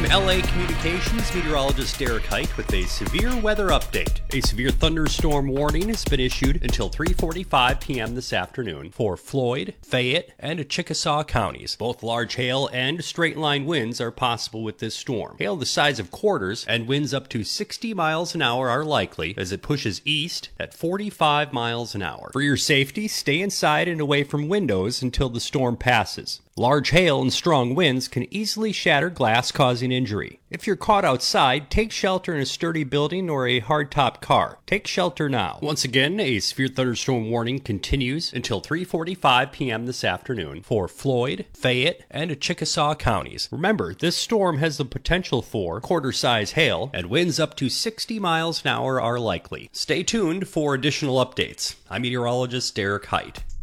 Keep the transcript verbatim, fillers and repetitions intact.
L A Communications meteorologist Derek Height with a severe weather update. A severe thunderstorm warning has been issued until three forty-five p.m. this afternoon for Floyd, Fayette, and Chickasaw counties. Both large hail and straight-line winds are possible with this storm. Hail the size of quarters and winds up to sixty miles an hour are likely as it pushes east at forty-five miles an hour. For your safety, stay inside and away from windows until the storm passes. Large hail and strong winds can easily shatter glass, causing injury. If you're caught outside, take shelter in a sturdy building or a hardtop car. Take shelter now. Once again, a severe thunderstorm warning continues until three forty-five p.m. this afternoon for Floyd, Fayette, and Chickasaw counties. Remember, this storm has the potential for quarter-size hail, and winds up to sixty miles an hour are likely. Stay tuned for additional updates. I'm meteorologist Derek Height.